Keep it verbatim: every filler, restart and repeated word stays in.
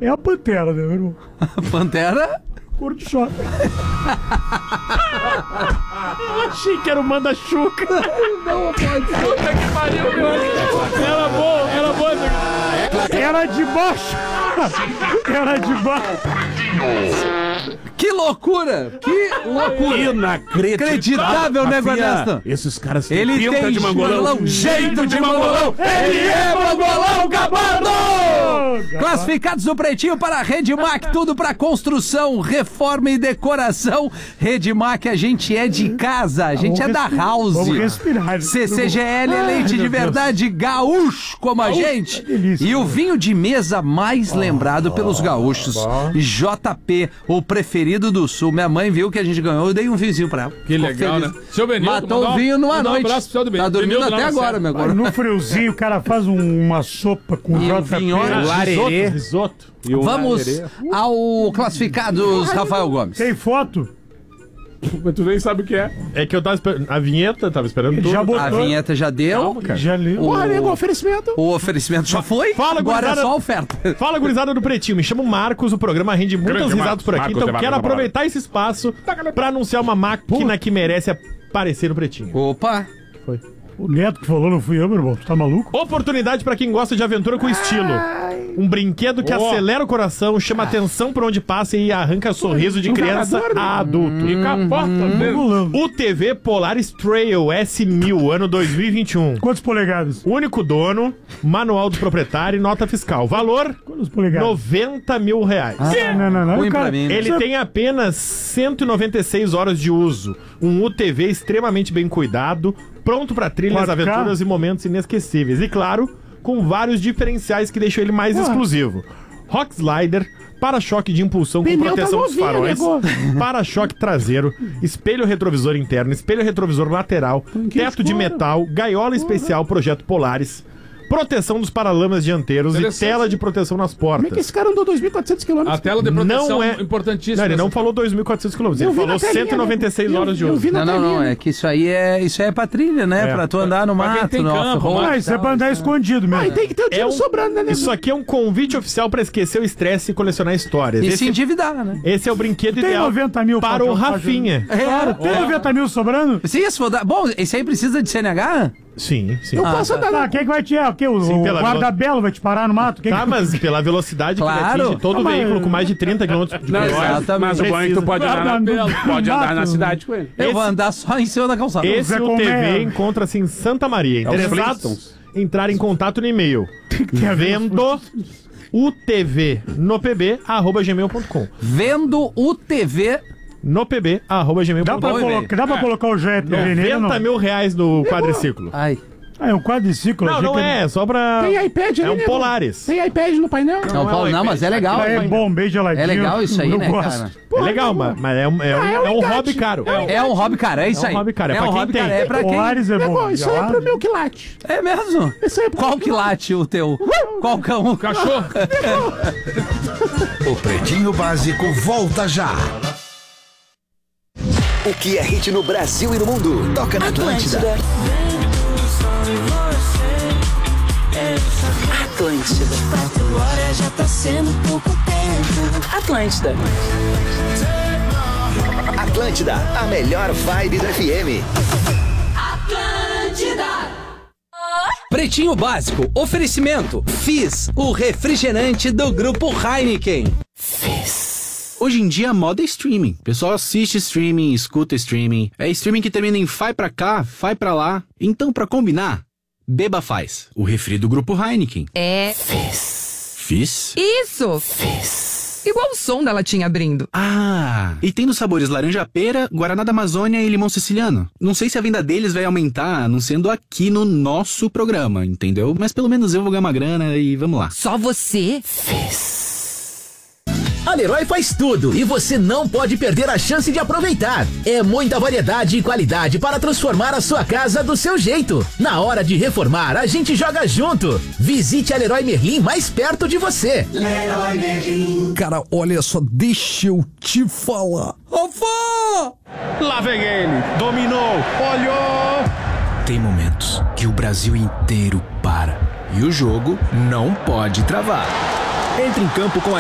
É a Pantera, né, meu irmão? Pantera? Cor de choque. Eu achei que era o Manda-Chuca. Não, pode ser. Puta que pariu, meu. Era bom, era bom. Era de baixo. Era de baixo. Que loucura! Que loucura! Inacreditável, né, Ernesto? Esses caras têm Ele pinta tem de mangolão, jeito de mangolão, ele é mangolão gabardo! Classificados do Pretinho para a Redmac, tudo para construção, reforma e decoração. Redmac, a gente é de casa, a gente Vamos é da respirar, house. vamos respirar. C C G L, Ai, leite de meu verdade, gaúcho como a Gaúcho, gente. que delícia, E o né? vinho de mesa mais lembrado pelos gaúchos, J P, o preferido do Sul. Minha mãe viu que a gente ganhou, eu dei um vinhozinho pra ela. Que Ficou legal, feliz. né? Seu Benildo, Matou mandar o um- vinho numa mandar um noite. abraço pro seu do Benildo. Tá dormindo Benildo lá até no agora, céu. meu Mas agora. no friozinho, o cara faz um- uma sopa com E um J P. vinho, Larerê. Risoto. E o Vamos larerê. ao classificados, Rafael Gomes. Tem foto? Mas tu nem sabe o que é. É que eu tava esperando. A vinheta, tava esperando Ele tudo. já botou. A vinheta já deu. Calma, cara. Já leu. O- Olha, igual oferecimento. O oferecimento já foi, Fala, agora é gurizada. só oferta. Fala, gurizada do Pretinho. Me chamo Marcos, o programa rende muitas Grande risadas Marcos. por aqui, Marcos, então é Marcos, quero é aproveitar esse espaço pra anunciar uma máquina que merece aparecer no Pretinho. Opa, Foi. O Neto que falou, não fui eu, meu irmão. Tu tá maluco? Oportunidade pra quem gosta de aventura com estilo. Um brinquedo que Oh. acelera o coração, chama atenção por onde passa e arranca sorriso de criança a adulto. E capota mesmo. Pulando. O T V Polaris Trail S mil, ano dois mil e vinte e um. Quantas polegadas? Único dono, manual do proprietário e nota fiscal. Valor, Quantas polegadas? noventa mil reais. Ah, não, não, não. ruim O cara- pra mim. Ele Isso é- tem apenas cento e noventa e seis horas de uso. Um U T V extremamente bem cuidado, pronto para trilhas, quatro K? aventuras e momentos inesquecíveis. E claro, com vários diferenciais que deixam ele mais Ué. exclusivo. Rock Slider, para-choque de impulsão com Pneu tá proteção dos novinho, faróis, nego. para-choque traseiro, espelho retrovisor interno, espelho retrovisor lateral, teto de escuro. metal, gaiola especial Projeto Polaris, proteção dos paralamas dianteiros e Interessante. tela de proteção nas portas. cara andou dois mil e quatrocentos quilômetros? A tela de proteção Não é- importantíssima. Não, ele não falou dois mil e quatrocentos quilômetros, ele Eu vi falou na telinha, cento e noventa e seis né? horas de Eu- eu uso. vi na- Não, não, não, telinha. é que isso aí é, isso aí é pra trilha, né? É. Pra tu andar no Pra quem mato, tem no campo, off-road. Ah, isso é pra andar escondido mesmo. Tem que ter o É dinheiro um- sobrando, né, nego? Isso aqui é um convite oficial pra esquecer o estresse e colecionar histórias. E Esse, se endividar, né? esse é o brinquedo Tem ideal noventa mil para o pra- pra- Rafinha. Claro, tem noventa mil sobrando? Sim, se for dar... Bom, esse aí precisa de C N H? Sim, sim. Eu Ah, posso tá. andar Tá, lá. quem é que vai tirar? O quê? O, Sim, o pela guarda-belo vai te parar no mato? Quem Tá, que... mas pela velocidade Claro. que ele atinge todo Ah, mas- veículo com mais de trinta quilômetros por Não, hora. exatamente. mas o bom é que tu pode andar na Precisa. pela, pode Mato. andar na cidade com ele. Eu Esse- vou andar só em cima da calçada. Esse Zé U T V Colmeia. encontra-se em Santa Maria. os Interessados? Flintstones. Entrar em contato no e-mail. tem a ver Vendo U T V no pb arroba gmail ponto com. Vendo o T V... No pb arroba gmail Dá ponto pra, com. Bom, colocar, dá pra É. colocar o J T V nele ou não? noventa mil reais no quadriciclo. Ai. Ah, é um quadriciclo. Não, achei não que é, só pra... Tem iPad ali, É um nego? Polaris. Tem iPad no painel? Não, Paulo, não, mas é legal. Ah, é bom, bem geladinho. É legal isso aí, Eu né, gosto. cara? É legal, mas, mas é um, é um, Ah, é um é um engate. hobby caro. É um hobby, cara, é isso É um aí. hobby, cara, é é pra um quem hobby, tem. cara, é pra quem... Polaris é bom. Nego, isso aí é pro meu que late. É mesmo? Isso aí é pro Qual meu que late o teu? Qual cão? Cachorro. O Pretinho Básico volta já. O que é hit no Brasil e no mundo? Toca na Atlântida. Atlântida. Agora já tá sendo pouco tempo. Atlântida. Atlântida, a melhor vibe do F M. Atlântida. Pretinho Básico, oferecimento. Fizz, o refrigerante do grupo Heineken. Hoje em dia a moda é streaming. O pessoal assiste streaming, escuta streaming. É streaming que termina em vai pra cá, vai pra lá. Então, pra combinar, Beba Faz, o refri do grupo Heineken. É. Fiz? Isso! Igual o som da latinha abrindo. Ah, e tem nos sabores laranja-pera, guaraná da Amazônia e limão siciliano. Não sei se a venda deles vai aumentar, anunciando aqui no nosso programa, entendeu? Mas pelo menos eu vou ganhar uma grana e vamos lá. Só você? A Leroy faz tudo e você não pode perder a chance de aproveitar. É muita variedade e qualidade para transformar a sua casa do seu jeito. Na hora de reformar, a gente joga junto. Visite a Leroy Merlin mais perto de você. Leroy Merlin. Cara, olha só, deixa eu te falar. Rafa! Lá vem ele, dominou, olhou. Tem momentos que o Brasil inteiro para e o jogo não pode travar. Entre em campo com a